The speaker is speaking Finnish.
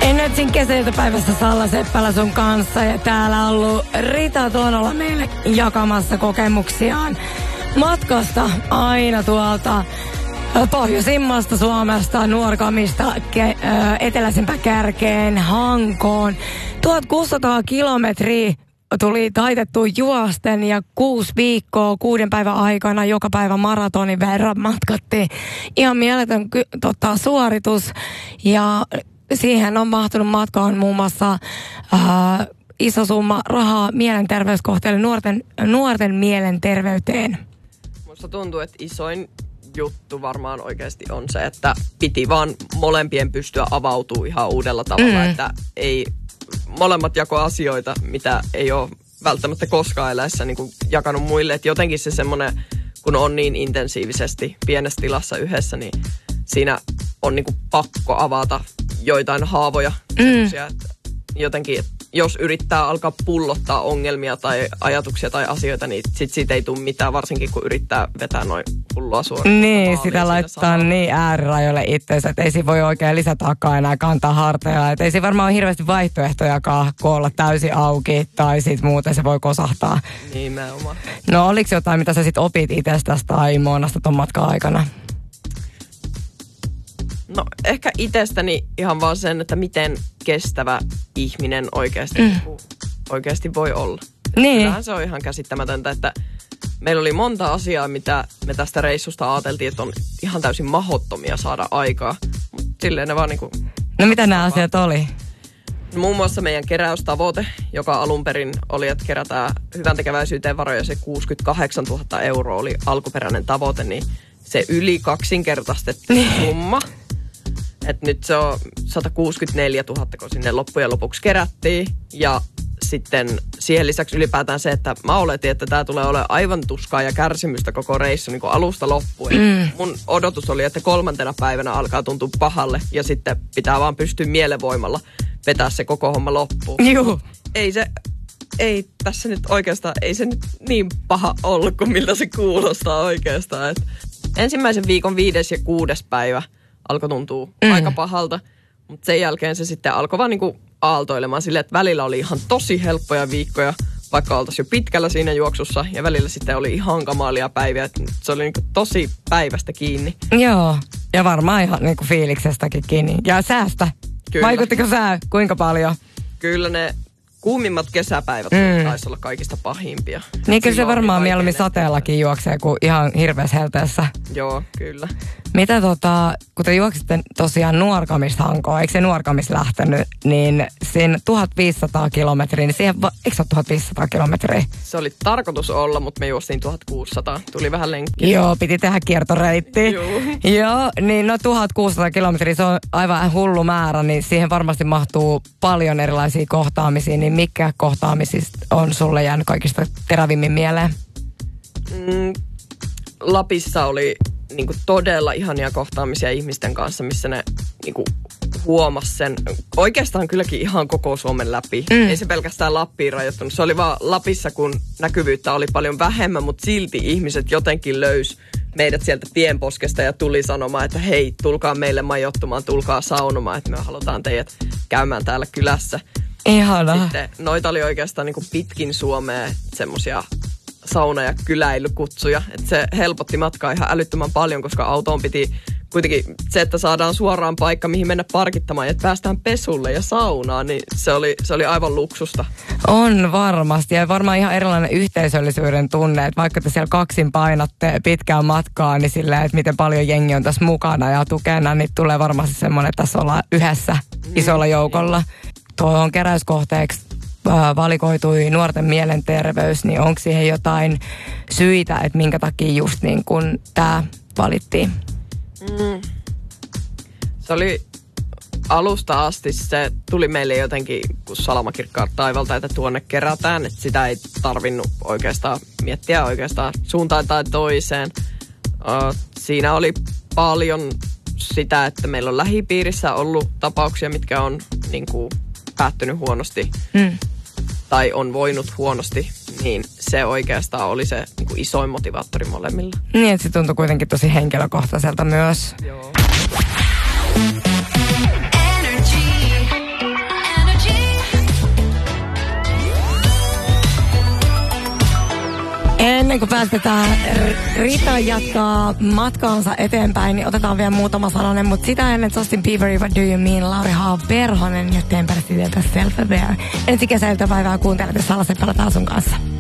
Energin kesäiltapäivässä Salla Seppälä sun kanssa ja täällä on ollut Rita Tonola meille jakamassa kokemuksiaan matkasta aina tuolta pohjoisimmasta Suomesta, Nuorgamista, eteläisempään kärkeen, Hankoon. 1600 kilometriä tuli taitettu juosten ja 6 viikkoa 6 päivän aikana joka päivä maratonin verran matkattiin. Ihan mieletön suoritus ja siihen on mahtunut matkaan muun muassa iso summa rahaa mielenterveyskohteelle nuorten mielenterveyteen. Musta tuntuu, että isoin juttu varmaan oikeasti on se, että piti vaan molempien pystyä avautuu ihan uudella tavalla, että ei molemmat jako asioita, mitä ei ole välttämättä koskaan eläessä niin kuin jakanut muille. Että jotenkin se semmoinen, kun on niin intensiivisesti pienessä tilassa yhdessä, niin siinä on niin kuin pakko avata joitain haavoja. Että jotenkin, jos yrittää alkaa pullottaa ongelmia tai ajatuksia tai asioita, niin sit siitä ei tule mitään, varsinkin kun yrittää vetää noin pulloa suoraan. Niin, sitä laittaa niin äärirajoille itseensä, että ei siinä voi oikein lisätaakkaa enää kantaa harteja. Että ei siinä varmaan ole hirveästi vaihtoehtojakaan, kun olla täysin auki tai sit muuten se voi kosahtaa. Nimenomaan. No oliko jotain, mitä sä sit opit itsestäsi tai Moonasta ton matkan aikana? No ehkä itsestäni ihan vaan sen, että miten kestävä ihminen oikeasti voi olla. Niin. Kyllähän se on ihan käsittämätöntä, että meillä oli monta asiaa, mitä me tästä reissusta ajateltiin, että on ihan täysin mahdottomia saada aikaa. Mutta silleen ne vaan niinku... No mitä nämä asiat oli? Muun muassa meidän keräystavoite, joka alun perin oli, että kerätään hyväntekeväisyyteen varoja, se 68 000 € oli alkuperäinen tavoite, niin se yli kaksinkertaistettiin summa. Että nyt se on 164 000, kun sinne loppujen lopuksi kerättiin. Ja sitten siihen lisäksi ylipäätään se, että mä oletin, että tämä tulee olemaan aivan tuskaa ja kärsimystä koko reissu niin kuin alusta loppuun. Mun odotus oli, että 3. päivänä alkaa tuntua pahalle ja sitten pitää vaan pystyä mielenvoimalla vetää se koko homma loppuun. Juhu. Ei tässä nyt oikeastaan, ei se nyt niin paha ollut kuin miltä se kuulostaa oikeastaan. Et ensimmäisen viikon 5. ja 6. päivä alkoi tuntua aika pahalta, mutta sen jälkeen se sitten alkoi vaan niinku aaltoilemaan silleen, että välillä oli ihan tosi helppoja viikkoja, vaikka oltaisiin jo pitkällä siinä juoksussa, ja välillä sitten oli ihan kamalia päiviä, että se oli niinku tosi päivästä kiinni. Joo, ja varmaan ihan niinku fiiliksestäkin kiinni. Ja säästä. Kyllä. Vaikuttiko sää kuinka paljon? Kyllä ne kuumimmat kesäpäivät taisi olla kaikista pahimpia. Niin kyllä se varmaan mieluummin sateellakin juoksee kuin ihan hirveässä helteessä. Joo, kyllä. Mitä kun te juoksitte tosiaan Nuorgamista Hankoon, eikö se Nuorgamis lähtenyt, niin siinä 1500 kilometriä, niin siihen, eikö se ole 1500 kilometriä? Se oli tarkoitus olla, mutta me juostiin 1600. Tuli vähän lenkkiä. Joo, piti tehdä kiertoreitti. Joo, niin 1600 kilometriä, se on aivan hullu määrä, niin siihen varmasti mahtuu paljon erilaisia kohtaamisia, niin mikä kohtaamisista on sulle jäänyt kaikista terävimmin mieleen? Lapissa oli niinku todella ihania kohtaamisia ihmisten kanssa, missä ne niinku huomasi sen. Oikeastaan kylläkin ihan koko Suomen läpi. Ei se pelkästään Lappiin rajoittunut. Se oli vaan Lapissa, kun näkyvyyttä oli paljon vähemmän, mutta silti ihmiset jotenkin löysi meidät sieltä tienposkesta ja tuli sanomaan, että hei, tulkaa meille majoittumaan, tulkaa saunomaan, että me halutaan teidät käymään täällä kylässä. Ihana. Sitten noita oli oikeastaan niinku pitkin Suomea semmoisia sauna- ja kyläilykutsuja. Että se helpotti matkaa ihan älyttömän paljon, koska autoon piti kuitenkin se, että saadaan suoraan paikka, mihin mennä parkittamaan ja että päästään pesulle ja saunaan, niin se oli aivan luksusta. On varmasti ja varmaan ihan erilainen yhteisöllisyyden tunne, että vaikka te siellä kaksin painatte pitkään matkaa, niin silleen, että miten paljon jengi on tässä mukana ja tukena, niin tulee varmasti semmoinen, että tässä ollaan yhdessä isolla joukolla. Tuohon keräyskohteeksi valikoitui nuorten mielenterveys, niin onko siihen jotain syitä, että minkä takia just niin kun tämä valittiin? Se oli alusta asti, se tuli meille jotenkin kuin salamakirkkaat taivalta, että tuonne kerätään, että sitä ei tarvinnut oikeastaan miettiä oikeastaan suuntaan tai toiseen. Siinä oli paljon sitä, että meillä on lähipiirissä ollut tapauksia, mitkä on niin kuin päättynyt huonosti tai on voinut huonosti, niin se oikeastaan oli se niin kuin isoin motivaattori molemmilla. Niin, että se tuntui kuitenkin tosi henkilökohtaiselta myös. Joo. ennen kuin päästetään Rita jatkaa matkaansa eteenpäin, niin otetaan vielä muutama sananen, mutta sitä ennen Justin Bieber, What Do You Mean, Lauri H. Perhonen ja Tempersideltä Self-Aware. Ensi kesäiltapäivää kuuntelet, jos Salla Seppälä täällä sun kanssa.